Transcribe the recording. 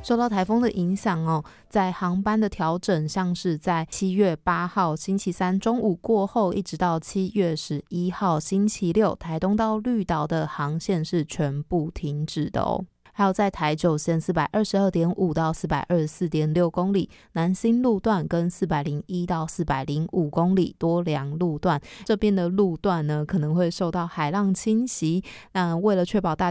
受到台风的影响在航班的调整，像是在7月8号星期三中午过后，一直到7月11号星期六，台东到绿岛的航线是全部停止的还有在台九线 422.5 到 424.6 公里，南新路段跟401到405公里多良路段，这边的路段呢可能会受到海浪侵袭，那为了确保大